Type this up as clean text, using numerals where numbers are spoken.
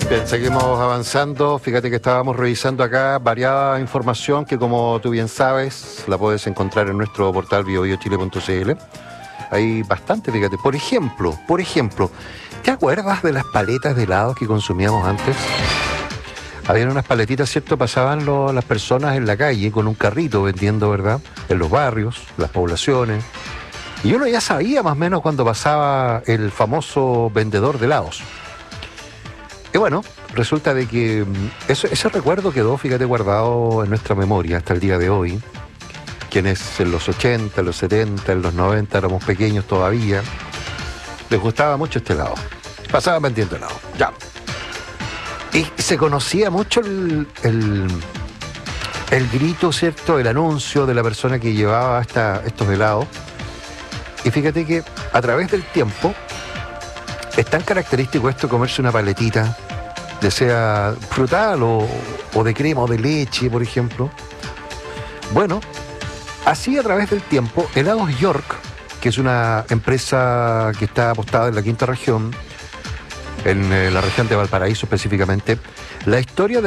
Bien, seguimos avanzando. Fíjate que estábamos revisando acá variada información que, como tú bien sabes, la puedes encontrar en nuestro portal biobiochile.cl. Hay bastante, fíjate. Por ejemplo, ¿te acuerdas de las paletas de helados que consumíamos antes? Habían unas paletitas, ¿cierto? Pasaban las personas en la calle con un carrito vendiendo, ¿verdad? En los barrios, las poblaciones. Y uno ya sabía más o menos cuando pasaba el famoso vendedor de helados. Y bueno, resulta de que ese recuerdo quedó, fíjate, guardado en nuestra memoria hasta el día de hoy. Quienes en los 80, en los 70, en los 90 éramos pequeños todavía, les gustaba mucho este helado. Pasaban vendiendo helado, ya. Y se conocía mucho el grito, ¿cierto? El anuncio de la persona que llevaba estos helados. Y fíjate que a través del tiempo es tan característico esto, comerse una paletita, ya sea frutal o de crema o de leche, por ejemplo. Bueno, así a través del tiempo, Helados York, que es una empresa que está apostada en la quinta región, en la región de Valparaíso específicamente, la historia de